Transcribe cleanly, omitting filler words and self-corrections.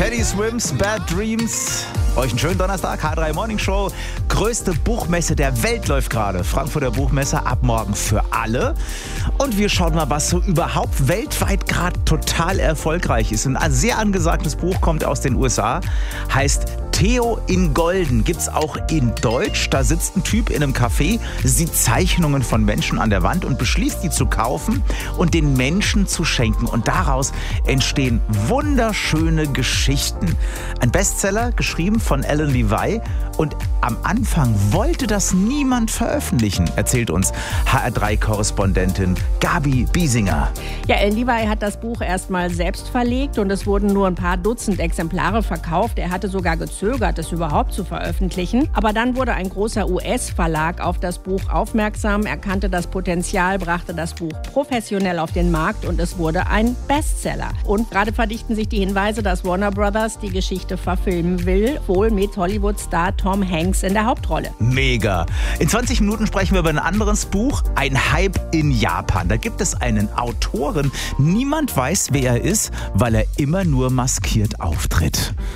Teddy Swims, Bad Dreams. Euch einen schönen Donnerstag, H3 Morning Show. Größte Buchmesse der Welt läuft gerade. Frankfurter Buchmesse ab morgen für alle. Und wir schauen mal, was so überhaupt weltweit gerade total erfolgreich ist. Ein sehr angesagtes Buch kommt aus den USA, heißt Theo in Golden. Gibt's auch in Deutsch. Da sitzt ein Typ in einem Café, sieht Zeichnungen von Menschen an der Wand und beschließt, die zu kaufen und den Menschen zu schenken. Und daraus entstehen wunderschöne Geschichten. Ein Bestseller, geschrieben von Alan Levi. Und am Anfang wollte das niemand veröffentlichen, erzählt uns HR3-Korrespondentin Gabi Biesinger. Ja, Alan Levi hat das Buch erstmal selbst verlegt und es wurden nur ein paar Dutzend Exemplare verkauft. Er hatte sogar gezögert, es überhaupt zu veröffentlichen. Aber dann wurde ein großer US-Verlag auf das Buch aufmerksam, erkannte das Potenzial, brachte das Buch professionell auf den Markt und es wurde ein Bestseller. Und gerade verdichten sich die Hinweise, dass Warner Brothers die Geschichte verfilmen will, wohl mit Hollywood-Star Tom Hanks in der Hauptrolle. Mega. In 20 Minuten sprechen wir über ein anderes Buch, ein Hype in Japan. Da gibt es einen Autoren. Niemand weiß, wer er ist, weil er immer nur maskiert auftritt.